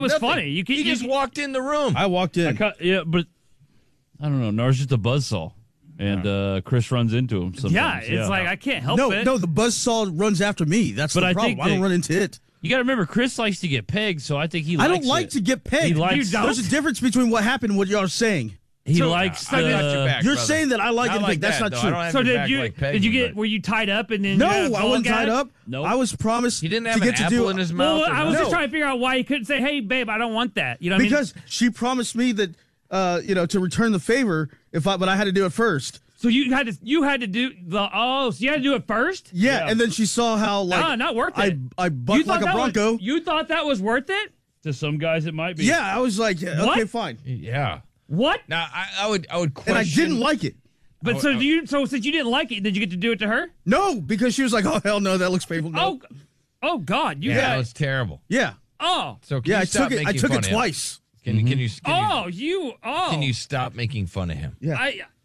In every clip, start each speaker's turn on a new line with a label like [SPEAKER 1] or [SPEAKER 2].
[SPEAKER 1] was funny. You
[SPEAKER 2] just walked in the room.
[SPEAKER 3] I walked in.
[SPEAKER 4] Yeah, but I don't know. Nar's just a buzzsaw. And Chris runs into him sometimes.
[SPEAKER 1] It's like I can't help it.
[SPEAKER 3] No, the buzzsaw runs after me. That's the problem. I don't run into it.
[SPEAKER 4] You got to remember, Chris likes to get pegged, so I think he likes
[SPEAKER 3] I don't like to get pegged. There's a difference between what happened and what y'all are saying.
[SPEAKER 4] He likes the...
[SPEAKER 3] You're saying that I like it. That's not true.
[SPEAKER 1] So did you get? Were you tied up and then?
[SPEAKER 3] No, I wasn't tied up.
[SPEAKER 4] No,
[SPEAKER 3] I was promised.
[SPEAKER 2] He didn't have
[SPEAKER 3] to get
[SPEAKER 2] an apple in his mouth.
[SPEAKER 1] Well, I was just trying to figure out why he couldn't say, "Hey, babe, I don't want that." You know what I mean?
[SPEAKER 3] Because she promised me that, to return the favor but I had to do it first.
[SPEAKER 1] So you had to do so you had to do it first?
[SPEAKER 3] Yeah, and then she saw how
[SPEAKER 1] not worth it.
[SPEAKER 3] I bucked like a bronco.
[SPEAKER 1] You thought that was worth it?
[SPEAKER 4] To some guys, it might be.
[SPEAKER 3] Yeah, I was like, okay, fine.
[SPEAKER 2] Yeah.
[SPEAKER 1] What?
[SPEAKER 2] Now I would question.
[SPEAKER 3] And I didn't like it.
[SPEAKER 1] But since you didn't like it, did you get to do it to her?
[SPEAKER 3] No, because she was like, "Oh hell no, that looks painful." No.
[SPEAKER 1] Oh God,
[SPEAKER 2] that was terrible.
[SPEAKER 3] Yeah.
[SPEAKER 1] Oh.
[SPEAKER 2] So I took
[SPEAKER 3] it twice.
[SPEAKER 2] Can you stop making fun of him?
[SPEAKER 3] Yeah.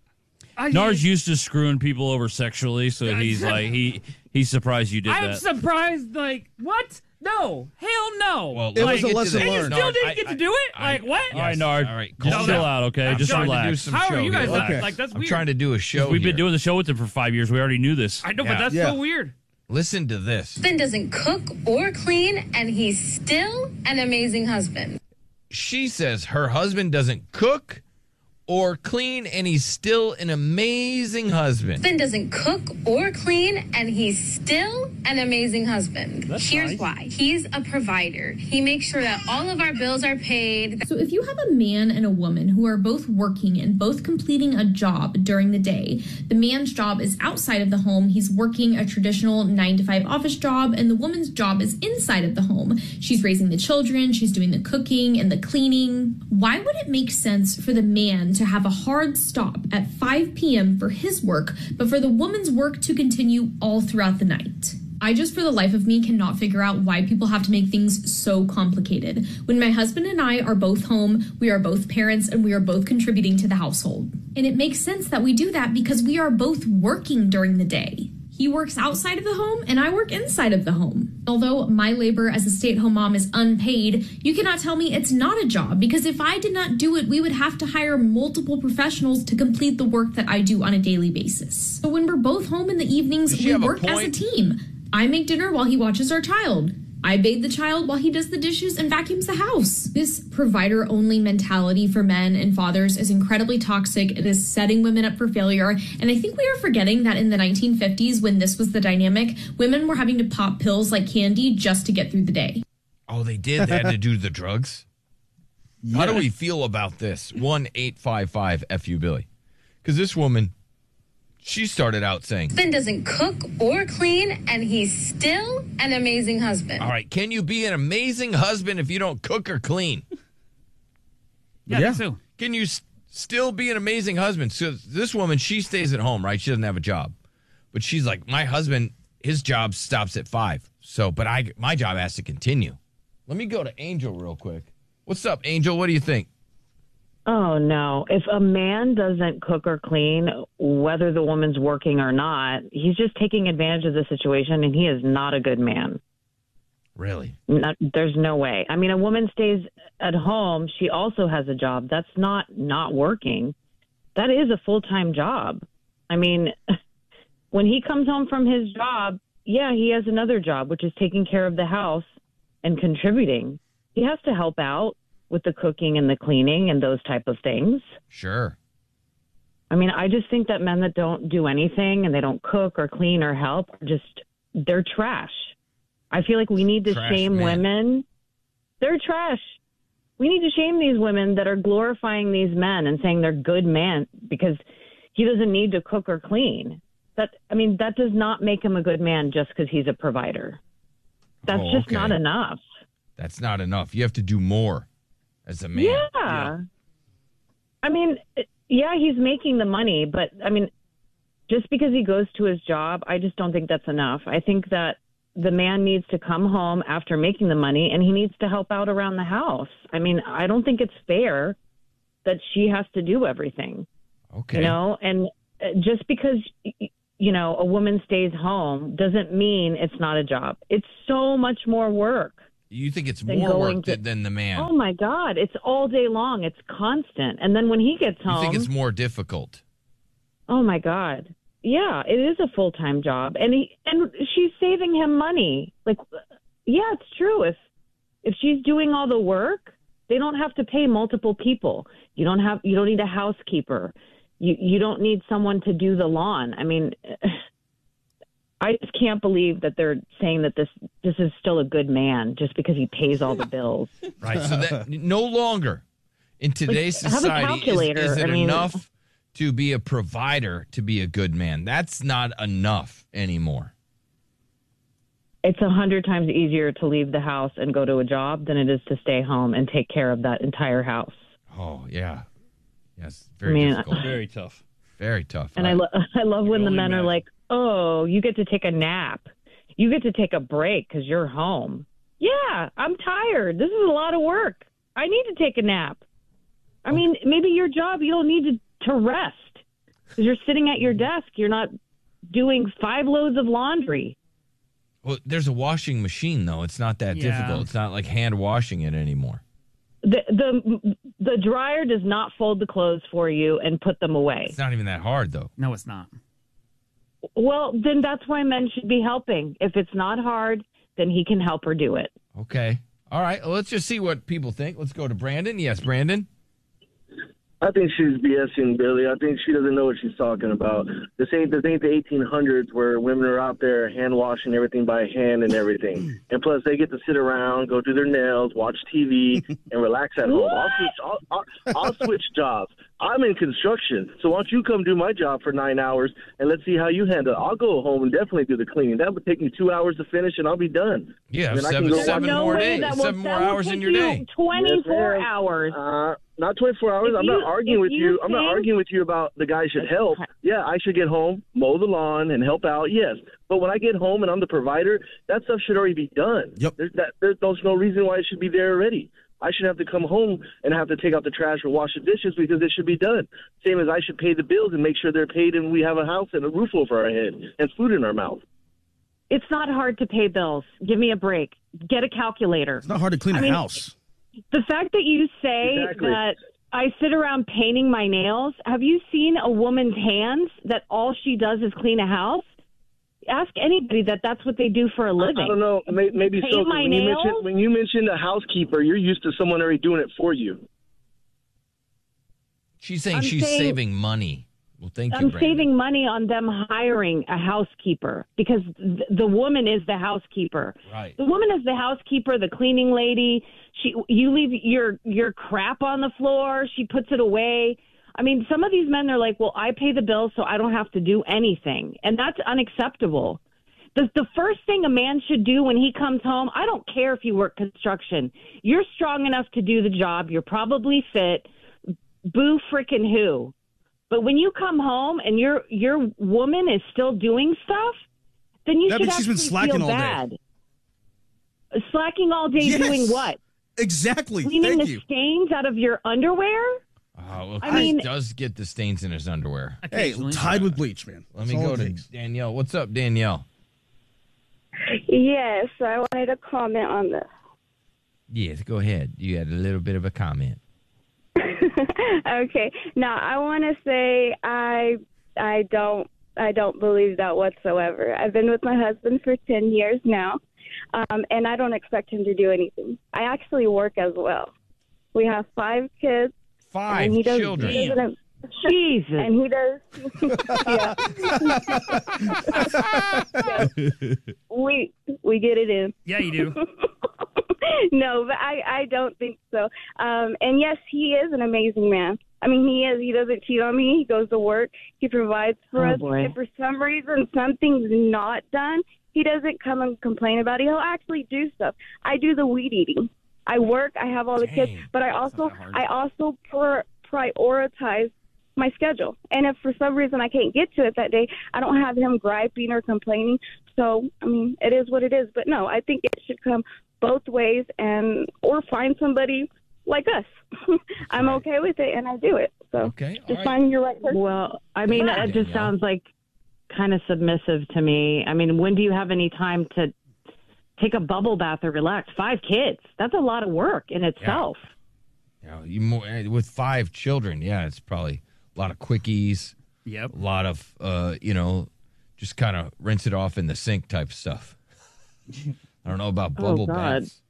[SPEAKER 4] Nar's used to screwing people over sexually, so he's like he's surprised you did that.
[SPEAKER 1] I'm surprised. Like what? No, hell no.
[SPEAKER 2] Well,
[SPEAKER 3] it was a lesson learned.
[SPEAKER 1] You still didn't get to do it? Like what?
[SPEAKER 4] All right, Nard.
[SPEAKER 2] All right,
[SPEAKER 4] just chill out, okay? Just relax.
[SPEAKER 1] How are you guys? Like that's weird.
[SPEAKER 2] I'm trying to do a show.
[SPEAKER 4] We've been doing the show with him for 5 years. We already knew this.
[SPEAKER 1] I know, but that's so weird.
[SPEAKER 2] Listen to this.
[SPEAKER 5] Husband doesn't cook or clean, and he's still an amazing husband.
[SPEAKER 2] She says her husband doesn't cook or clean, and he's still an amazing husband.
[SPEAKER 5] Husband doesn't cook or clean, and he's still an amazing husband. Here's why. He's a provider. He makes sure that all of our bills are paid.
[SPEAKER 6] So if you have a man and a woman who are both working and both completing a job during the day, the man's job is outside of the home. He's working a traditional 9-to-5 office job, and the woman's job is inside of the home. She's raising the children, she's doing the cooking and the cleaning. Why would it make sense for the man to have a hard stop at 5 p.m. for his work, but for the woman's work to continue all throughout the night? I just, for the life of me, cannot figure out why people have to make things so complicated. When my husband and I are both home, we are both parents, and we are both contributing to the household. And it makes sense that we do that because we are both working during the day. He works outside of the home, and I work inside of the home. Although my labor as a stay-at-home mom is unpaid, you cannot tell me it's not a job, because if I did not do it, we would have to hire multiple professionals to complete the work that I do on a daily basis. So when we're both home in the evenings, we work as a team. I make dinner while he watches our child. I bathe the child while he does the dishes and vacuums the house. This provider-only mentality for men and fathers is incredibly toxic. It is setting women up for failure. And I think we are forgetting that in the 1950s, when this was the dynamic, women were having to pop pills like candy just to get through the day.
[SPEAKER 2] Oh, they did? They had to do the drugs? Yes. How do we feel about this? 1-855-FU-Billy. Because this woman... She started out saying,
[SPEAKER 5] husband doesn't cook or clean, and he's still an amazing husband.
[SPEAKER 2] All right, can you be an amazing husband if you don't cook or clean?
[SPEAKER 1] Yeah. So.
[SPEAKER 2] Can you still be an amazing husband? So this woman, she stays at home, right? She doesn't have a job. But she's like, my husband, his job stops at 5. So, but my job has to continue. Let me go to Angel real quick. What's up, Angel? What do you think?
[SPEAKER 7] Oh, no. If a man doesn't cook or clean, whether the woman's working or not, he's just taking advantage of the situation, and he is not a good man.
[SPEAKER 2] Really?
[SPEAKER 7] There's no way. I mean, a woman stays at home. She also has a job. That's not working. That is a full-time job. I mean, when he comes home from his job, yeah, he has another job, which is taking care of the house and contributing. He has to help out with the cooking and the cleaning and those type of things.
[SPEAKER 2] Sure.
[SPEAKER 7] I mean, I just think that men that don't do anything and they don't cook or clean or help, they're trash. I feel like we need to shame women. They're trash. We need to shame these women that are glorifying these men and saying they're good men because he doesn't need to cook or clean. That does not make him a good man just because he's a provider. That's just not enough.
[SPEAKER 2] That's not enough. You have to do more. As a man.
[SPEAKER 7] Yeah. I mean, yeah, he's making the money, but I mean, just because he goes to his job, I just don't think that's enough. I think that the man needs to come home after making the money and he needs to help out around the house. I mean, I don't think it's fair that she has to do everything.
[SPEAKER 2] Okay.
[SPEAKER 7] And just because, a woman stays home doesn't mean it's not a job. It's so much more work.
[SPEAKER 2] You think it's
[SPEAKER 7] than
[SPEAKER 2] more
[SPEAKER 7] going
[SPEAKER 2] work
[SPEAKER 7] to-
[SPEAKER 2] than the man?
[SPEAKER 7] Oh my God, it's all day long. It's constant. And then when he gets home,
[SPEAKER 2] You think it's more difficult?
[SPEAKER 7] oh my God. Yeah, it is a full-time job. And she's saving him money. Like, yeah, it's true. If she's doing all the work, they don't have to pay multiple people. You don't need a housekeeper. You don't need someone to do the lawn. I mean, I just can't believe that they're saying that this is still a good man just because he pays all the bills.
[SPEAKER 2] Right. So that no longer in today's
[SPEAKER 7] Have a
[SPEAKER 2] society
[SPEAKER 7] calculator.
[SPEAKER 2] is it
[SPEAKER 7] I mean,
[SPEAKER 2] enough to be a provider to be a good man. That's not enough anymore.
[SPEAKER 7] It's 100 times easier to leave the house and go to a job than it is to stay home and take care of that entire house.
[SPEAKER 2] Oh, yeah. Yes, very difficult.
[SPEAKER 4] Very tough.
[SPEAKER 2] Very tough.
[SPEAKER 7] And I love when the men are like, oh, you get to take a nap. You get to take a break because you're home. Yeah, I'm tired. This is a lot of work. I need to take a nap. I mean, maybe your job, you don't need to rest because you're sitting at your desk. You're not doing 5 loads of laundry.
[SPEAKER 2] Well, there's a washing machine, though. It's not that difficult. It's not like hand washing it anymore.
[SPEAKER 7] The dryer does not fold the clothes for you and put them away.
[SPEAKER 2] It's not even that hard, though.
[SPEAKER 1] No, it's not.
[SPEAKER 7] Well, then that's why men should be helping. If it's not hard, then he can help her do it.
[SPEAKER 2] Okay. All right. Well, let's just see what people think. Let's go to Brandon. Yes, Brandon.
[SPEAKER 8] I think she's BSing Billy. I think she doesn't know what she's talking about. This ain't the 1800s where women are out there hand washing everything by hand and everything. And plus, they get to sit around, go do their nails, watch TV, and relax at home. I'll switch jobs. I'm in construction, so why don't you come do my job for 9 hours and let's see how you handle it. I'll go home and definitely do the cleaning. That would take me 2 hours to finish, and I'll be done.
[SPEAKER 2] Yeah,
[SPEAKER 8] then
[SPEAKER 2] seven more days. 7 more hours in your day.
[SPEAKER 7] 24 hours.
[SPEAKER 8] Not 24 hours. I'm not arguing with you. I'm not arguing with you about the guy should help. Yeah, I should get home, mow the lawn, and help out. Yes, but when I get home and I'm the provider, that stuff should already be done.
[SPEAKER 3] Yep.
[SPEAKER 8] There's no reason why it should be there already. I should have to come home and have to take out the trash or wash the dishes because it should be done. Same as I should pay the bills and make sure they're paid and we have a house and a roof over our head and food in our mouth.
[SPEAKER 7] It's not hard to pay bills. Give me a break. Get a calculator.
[SPEAKER 3] It's not hard to clean a house.
[SPEAKER 7] The fact that you say that I sit around painting my nails, have you seen a woman's hands that all she does is clean a house? Ask anybody that's what they do for a living.
[SPEAKER 8] I don't know. Maybe so.
[SPEAKER 7] Nails?
[SPEAKER 8] When you mentioned a housekeeper, you're used to someone already doing it for you.
[SPEAKER 2] She's saying she's saving money. Well, thank you,
[SPEAKER 7] I'm
[SPEAKER 2] Brandon.
[SPEAKER 7] saving money on them hiring a housekeeper because the woman is the housekeeper.
[SPEAKER 2] Right.
[SPEAKER 7] The woman is the housekeeper, the cleaning lady. You leave your crap on the floor. She puts it away. I mean, some of these men are like, well, I pay the bills, so I don't have to do anything. And that's unacceptable. The first thing a man should do when he comes home, I don't care if you work construction. You're strong enough to do the job. You're probably fit. Boo frickin' who. But when you come home and your woman is still doing stuff, then you should
[SPEAKER 3] she's been slacking
[SPEAKER 7] feel
[SPEAKER 3] all
[SPEAKER 7] bad. Day. Slacking all day doing what?
[SPEAKER 3] Exactly.
[SPEAKER 7] Cleaning
[SPEAKER 3] Thank
[SPEAKER 7] the
[SPEAKER 3] you.
[SPEAKER 7] stains out of your underwear?
[SPEAKER 2] Well,
[SPEAKER 7] I mean,
[SPEAKER 2] he does get the stains in his underwear.
[SPEAKER 3] Hey, tied with bleach, man.
[SPEAKER 2] Let me go to Danielle. What's up, Danielle?
[SPEAKER 9] Yes, I wanted to comment on this.
[SPEAKER 2] Yes, go ahead. You had a little bit of a comment.
[SPEAKER 9] Okay. Now, I want to say I don't believe that whatsoever. I've been with my husband for 10 years now, and I don't expect him to do anything. I actually work as well. We have 5 kids.
[SPEAKER 2] 5 children.
[SPEAKER 7] Jesus.
[SPEAKER 9] And he does. Yeah. We get it in.
[SPEAKER 1] Yeah, you do.
[SPEAKER 9] No, but I don't think so. And yes, he is an amazing man. I mean, he is. He doesn't cheat on me. He goes to work. He provides for us.
[SPEAKER 7] Boy.
[SPEAKER 9] If for some reason something's not done, he doesn't come and complain about it. He'll actually do stuff. I do the weed eating. I work. I have all the kids, but I also prioritize my schedule. And if for some reason I can't get to it that day, I don't have him griping or complaining. So, I mean, it is what it is. But no, I think it should come both ways or find somebody like us. I'm okay with it and I do it. So just find your right person.
[SPEAKER 7] Well, I mean, it just sounds like kind of submissive to me. I mean, when do you have any time to take a bubble bath or relax. 5 kids. That's a lot of work in itself.
[SPEAKER 2] Yeah, with 5 children, it's probably a lot of quickies.
[SPEAKER 1] Yep.
[SPEAKER 2] A lot of, just kind of rinse it off in the sink type stuff. I don't know about bubble baths.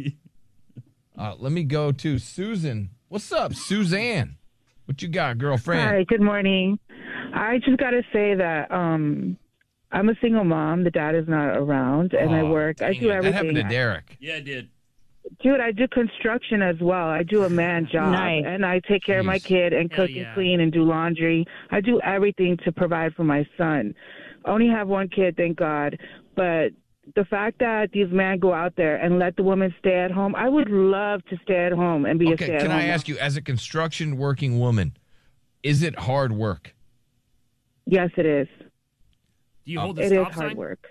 [SPEAKER 2] Let me go to Susan. What's up, Suzanne? What you got, girlfriend?
[SPEAKER 10] Hi, good morning. I just got to say that I'm a single mom. The dad is not around, and I work. I do everything.
[SPEAKER 2] That happened to Derek.
[SPEAKER 4] Yeah, it did.
[SPEAKER 10] Dude, I do construction as well. I do a man job, and I take care of my kid and cook and clean and do laundry. I do everything to provide for my son. I only have 1 kid, thank God, but the fact that these men go out there and let the woman stay at home, I would love to stay at home and be a stay-at-home.
[SPEAKER 2] Can I ask you, as a construction working woman, is it hard work?
[SPEAKER 10] Yes, it is.
[SPEAKER 1] Do you hold the
[SPEAKER 10] it
[SPEAKER 1] stop
[SPEAKER 10] is
[SPEAKER 1] sign?
[SPEAKER 10] hard work.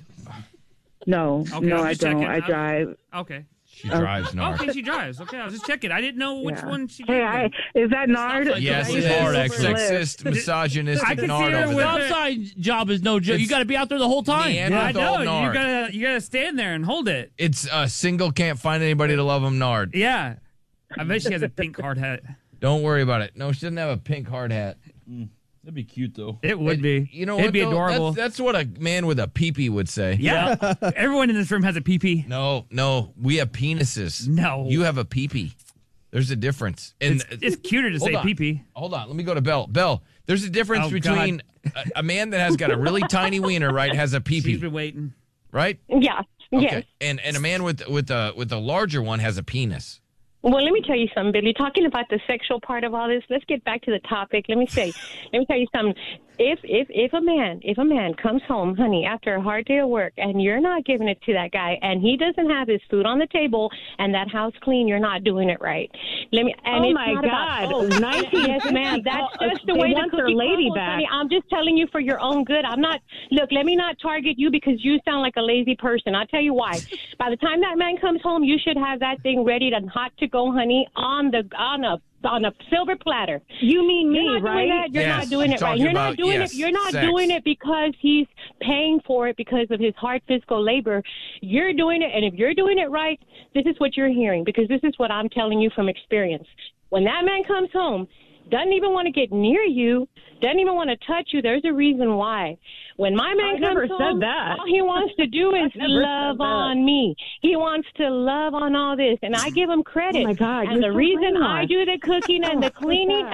[SPEAKER 10] No, I don't. I drive.
[SPEAKER 1] Okay.
[SPEAKER 2] She drives, Nard.
[SPEAKER 1] Okay, she drives. Okay, I was just checking. I didn't know which one she
[SPEAKER 10] Hey, is that Nard?
[SPEAKER 2] Yes, it is. Sexist, misogynistic,
[SPEAKER 1] I can
[SPEAKER 2] Nard
[SPEAKER 1] see her
[SPEAKER 2] over
[SPEAKER 1] with
[SPEAKER 2] there.
[SPEAKER 1] it.
[SPEAKER 4] Outside job is no joke. You got to be out there the whole time.
[SPEAKER 1] I know.
[SPEAKER 2] Nard.
[SPEAKER 1] You gotta stand there and hold it.
[SPEAKER 2] It's single, can't find anybody to love him, Nard.
[SPEAKER 1] Yeah. I bet she has a pink hard hat.
[SPEAKER 2] Don't worry about it. No, she doesn't have a pink hard hat.
[SPEAKER 4] That'd be cute, though.
[SPEAKER 1] It would be.
[SPEAKER 2] You know
[SPEAKER 1] It'd
[SPEAKER 2] what,
[SPEAKER 1] be
[SPEAKER 2] though?
[SPEAKER 1] adorable.
[SPEAKER 2] That's what a man with a peepee would say.
[SPEAKER 1] Yeah. Everyone in this room has a pee-pee.
[SPEAKER 2] No. We have penises.
[SPEAKER 1] No.
[SPEAKER 2] You have a peepee. There's a difference. And
[SPEAKER 1] it's cuter to say pee-pee.
[SPEAKER 2] Hold on. Let me go to Belle. Belle, there's a difference between a man that has got a really tiny wiener, right, has a peepee.
[SPEAKER 1] She's been waiting.
[SPEAKER 2] Right?
[SPEAKER 11] Yeah.
[SPEAKER 2] Okay.
[SPEAKER 11] Yes.
[SPEAKER 2] And a man with a larger one has a penis.
[SPEAKER 11] Well, let me tell you something, Billy. Talking about the sexual part of all this, let's get back to the topic. Let me tell you something. If a man comes home, honey, after a hard day of work, and you're not giving it to that guy, and he doesn't have his food on the table and that house clean, you're not doing it right.
[SPEAKER 7] Oh my God!
[SPEAKER 11] Yes, ma'am. That's just the way the cookie crumbles, honey. I'm just telling you for your own good. I'm not. Look, let me not target you because you sound like a lazy person. I'll tell you why. By the time that man comes home, you should have that thing ready and hot to go, honey, on a silver platter.
[SPEAKER 7] You mean me,
[SPEAKER 11] right? You're not doing it right. You're not doing it. You're not doing it because he's paying for it because of his hard physical labor. You're doing it, and if you're doing it right, this is what you're hearing because this is what I'm telling you from experience. When that man comes home, doesn't even want to get near you, doesn't even want to touch you, there's a reason why. When my man comes home, all he wants to do is love on me. He wants to love on all this, and I give him credit.
[SPEAKER 7] Oh, my God.
[SPEAKER 11] And the reason I do the cooking and the cleaning,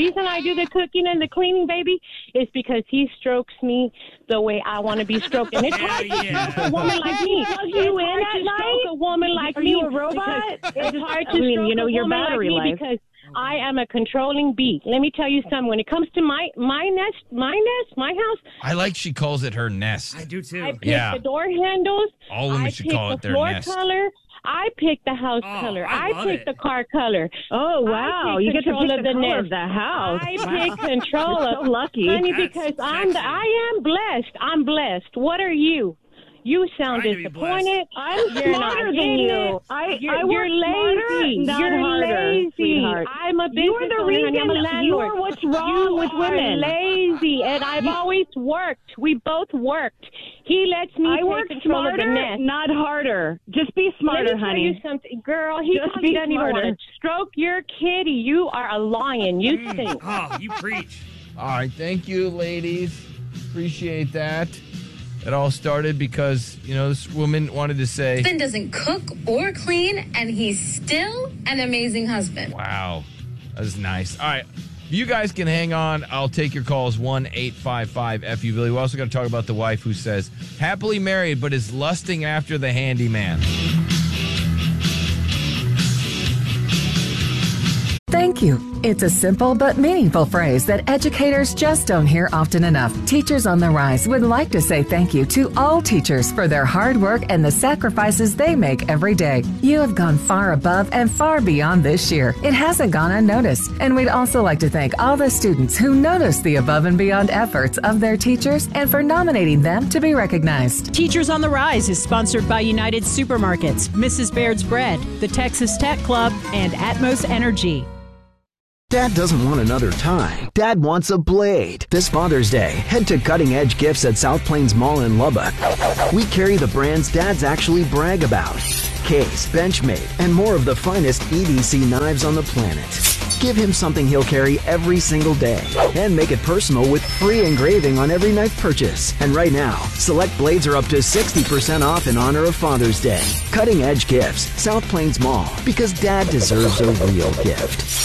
[SPEAKER 11] baby, is because he strokes me the way I want to be stroked. And it's hard to stroke a woman like me. A woman like me.
[SPEAKER 7] Are you a robot?
[SPEAKER 11] It's hard to stroke a
[SPEAKER 7] your
[SPEAKER 11] woman
[SPEAKER 7] battery
[SPEAKER 11] like me because I am a controlling bee. Let me tell you something. When it comes to my house.
[SPEAKER 2] I like she calls it her nest.
[SPEAKER 1] I do too.
[SPEAKER 11] I pick the door handles.
[SPEAKER 2] All women should call it their nest.
[SPEAKER 11] I pick the floor color. I pick the house color. I pick the car color.
[SPEAKER 7] Oh, wow. You get to pick the color of the house.
[SPEAKER 11] I pick control of
[SPEAKER 7] so lucky.
[SPEAKER 11] Honey, because I am blessed. I'm blessed. What are you? You sound disappointed.
[SPEAKER 7] I'm smarter than you.
[SPEAKER 11] You're lazy. You're lazy.
[SPEAKER 7] Sweetheart.
[SPEAKER 11] I'm a business owner.
[SPEAKER 7] You're the reason.
[SPEAKER 11] I'm a landlord.
[SPEAKER 7] You're what's wrong with women.
[SPEAKER 11] Lazy, and I've always worked. We both worked. He lets me take control of the nest.
[SPEAKER 7] Not harder. Just be smarter, honey.
[SPEAKER 11] Let me tell you something, girl. He doesn't even want to stroke your kitty. You are a lion. You stink.
[SPEAKER 1] Oh, you preach.
[SPEAKER 2] All right, thank you, ladies. Appreciate that. It all started because, this woman wanted to say...
[SPEAKER 5] Husband doesn't cook or clean, and he's still an amazing husband.
[SPEAKER 2] Wow. That was nice. All right. You guys can hang on. I'll take your calls, 1-855-FU-Billy. We also got to talk about the wife who says, happily married, but is lusting after the handyman.
[SPEAKER 12] Thank you. It's a simple but meaningful phrase that educators just don't hear often enough. Teachers on the Rise would like to say thank you to all teachers for their hard work and the sacrifices they make every day. You have gone far above and far beyond this year. It hasn't gone unnoticed. And we'd also like to thank all the students who noticed the above and beyond efforts of their teachers and for nominating them to be recognized.
[SPEAKER 13] Teachers on the Rise is sponsored by United Supermarkets, Mrs. Baird's Bread, the Texas Tech Club, and Atmos Energy.
[SPEAKER 14] Dad doesn't want another tie. Dad wants a blade. This Father's Day, head to Cutting Edge Gifts at South Plains Mall in Lubbock. We carry the brands dads actually brag about. Case, Benchmade, and more of the finest EDC knives on the planet. Give him something he'll carry every single day. And make it personal with free engraving on every knife purchase. And right now, select blades are up to 60% off in honor of Father's Day. Cutting Edge Gifts, South Plains Mall, because Dad deserves a real gift.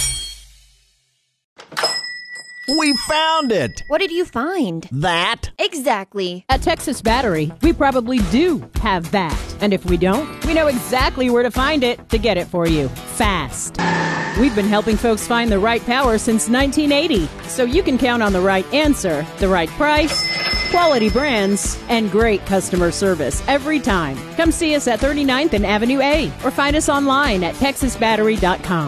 [SPEAKER 15] We found it!
[SPEAKER 16] What did you find?
[SPEAKER 15] That.
[SPEAKER 16] Exactly.
[SPEAKER 13] At Texas Battery, we probably do have that. And if we don't, we know exactly where to find it to get it for you. Fast. We've been helping folks find the right power since 1980, so you can count on the right answer, the right price, quality brands, and great customer service every time. Come see us at 39th and Avenue A, or find us online at texasbattery.com.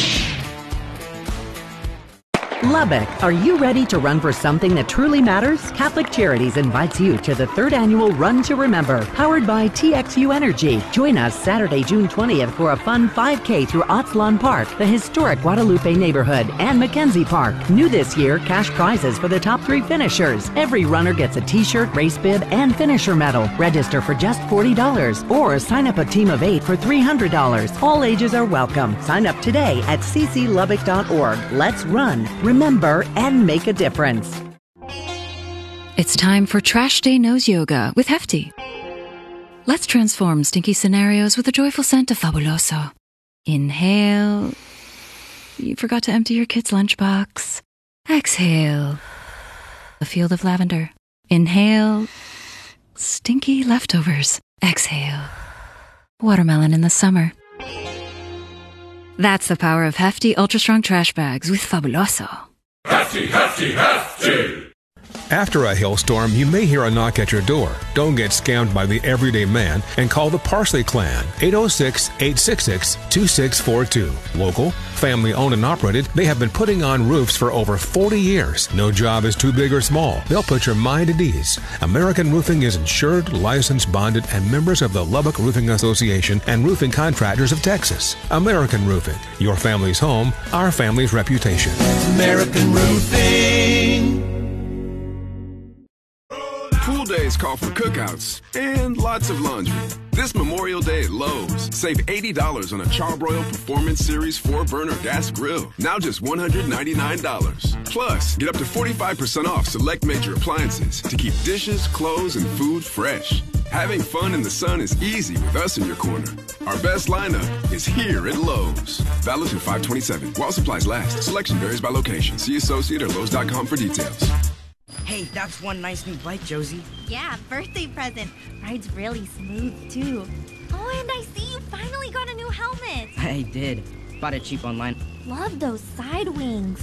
[SPEAKER 17] Lubbock, are you ready to run for something that truly matters? Catholic Charities invites you to the 3rd annual Run to Remember, powered by TXU Energy. Join us Saturday, June 20th for a fun 5K through Otzlawn Park, the historic Guadalupe neighborhood, and Mackenzie Park. New this year, cash prizes for the top 3 finishers. Every runner gets a t-shirt, race bib, and finisher medal. Register for just $40 or sign up a team of 8 for $300. All ages are welcome. Sign up today at cclubbock.org. Let's run, remember, and make a difference.
[SPEAKER 18] It's time for Trash Day Nose Yoga with Hefty. Let's transform stinky scenarios with a joyful scent of Fabuloso. Inhale. You forgot to empty your kid's lunchbox. Exhale. A field of lavender. Inhale. Stinky leftovers. Exhale. Watermelon in the summer. That's the power of Hefty Ultra Strong Trash Bags with Fabuloso.
[SPEAKER 19] Hefty, Hefty, Hefty!
[SPEAKER 20] After a hailstorm, you may hear a knock at your door. Don't get scammed by the everyday man and call the Parsley Clan, 806-866-2642. Local, family-owned and operated, they have been putting on roofs for over 40 years. No job is too big or small. They'll put your mind at ease. American Roofing is insured, licensed, bonded, and members of the Lubbock Roofing Association and Roofing Contractors of Texas. American Roofing, your family's home, our family's reputation.
[SPEAKER 19] American Roofing.
[SPEAKER 21] Pool days call for cookouts and lots of laundry. This Memorial Day at Lowe's, save $80 on a Charbroil Performance Series 4-burner gas grill, now just $199. Plus, get up to 45% off select major appliances to keep dishes, clothes, and food fresh. Having fun in the sun is easy with us in your corner. Our best lineup is here at Lowe's. Valid through 5/27. While supplies last. Selection varies by location. See associate or Lowe's.com for details.
[SPEAKER 22] Hey, that's one nice new bike, Josie.
[SPEAKER 23] Yeah, birthday present. Rides really smooth, too. Oh, and I see you finally got a new helmet.
[SPEAKER 22] I did. Bought it cheap online.
[SPEAKER 23] Love those side wings.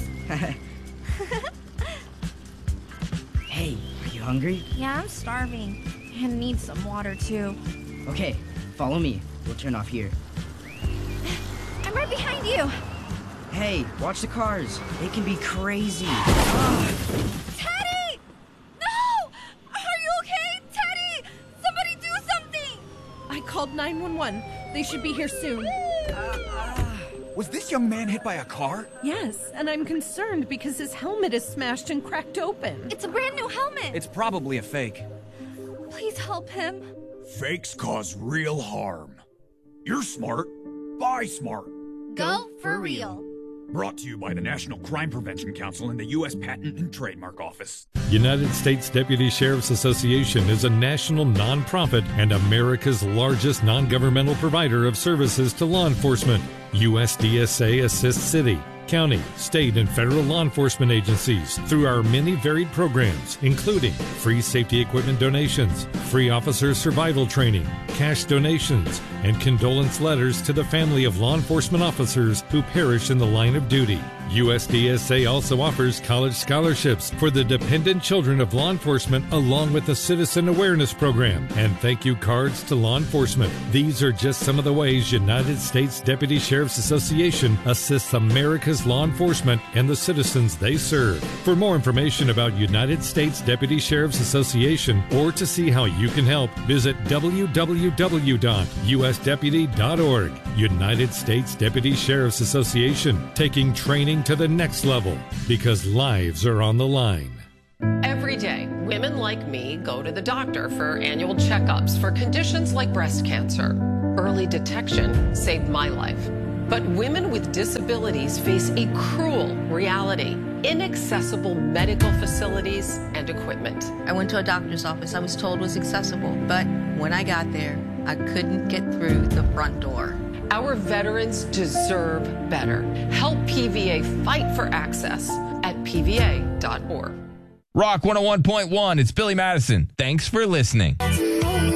[SPEAKER 22] Hey, are you hungry?
[SPEAKER 23] Yeah, I'm starving. And need some water, too.
[SPEAKER 22] Okay, follow me. We'll turn off here.
[SPEAKER 23] I'm right behind you.
[SPEAKER 22] Hey, watch the cars. They can be crazy.
[SPEAKER 23] Teddy! No! Are you okay? Teddy! Somebody do something!
[SPEAKER 24] I called 911. They should be here soon.
[SPEAKER 25] Was this young man hit by a car?
[SPEAKER 24] Yes, and I'm concerned because his helmet is smashed and cracked open.
[SPEAKER 23] It's a brand new helmet.
[SPEAKER 25] It's probably a fake.
[SPEAKER 23] Please help him.
[SPEAKER 25] Fakes cause real harm. You're smart. Buy smart.
[SPEAKER 23] Go for real.
[SPEAKER 25] Brought to you by the National Crime Prevention Council and the U.S. Patent and Trademark Office.
[SPEAKER 26] United States Deputy Sheriff's Association is a national nonprofit and America's largest non-governmental provider of services to law enforcement. USDSA assists city, county, state, and federal law enforcement agencies through our many varied programs, including free safety equipment donations, free officer survival training, cash donations, and condolence letters to the family of law enforcement officers who perish in the line of duty. USDSA also offers college scholarships for the dependent children of law enforcement, along with a citizen awareness program and thank you cards to law enforcement. These are just some of the ways United States Deputy Sheriff's Association assists America's America's law enforcement and the citizens they serve. For more information about United States Deputy Sheriff's Association or to see how you can help, visit www.usdeputy.org. United States Deputy Sheriff's Association, taking training to the next level because lives are on the line.
[SPEAKER 3] Every day, women like me go to the doctor for annual checkups for conditions like breast cancer. Early detection saved my life. But women with disabilities face a cruel reality: inaccessible medical facilities and equipment.
[SPEAKER 4] I went to a doctor's office I was told was accessible, but when I got there, I couldn't get through the front door.
[SPEAKER 3] Our veterans deserve better. Help PVA fight for access at PVA.org.
[SPEAKER 2] Rock 101.1. It's Billy Madison. Thanks for listening.